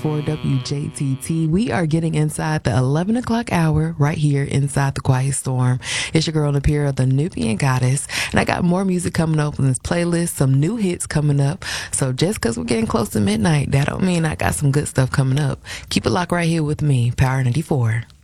For WJTT, we are getting inside the 11 o'clock hour right here inside the Quiet Storm. It's your girl Napira, the Nubian Goddess, and I got more music coming up on this playlist, some new hits coming up. So just because we're getting close to midnight, that don't mean I got some good stuff coming up. Keep it locked right here with me, Power 94.